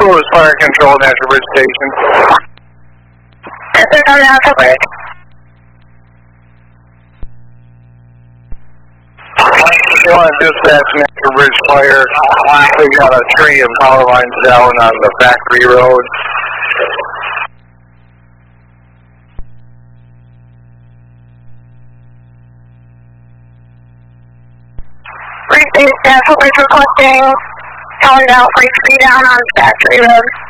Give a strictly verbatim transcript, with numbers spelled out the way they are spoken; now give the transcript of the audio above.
Louis Fire Control, Natural Bridge Station. Yes, sir, coming out, coverage. One, dispatch, Natural Bridge Fire. We got a tree and power lines down on the Factory Road. Briefing staff, Bridge requesting calling out for a tree down on Factory Road.